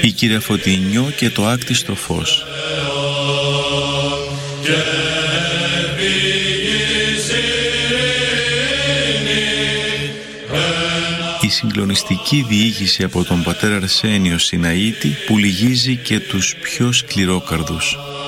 η κυρία Φωτεινιό και το άκτιστο φως. Η συγκλονιστική διήγηση από τον πατέρα Αρσένιο Σιναήτη που λυγίζει και τους πιο σκληρόκαρδους.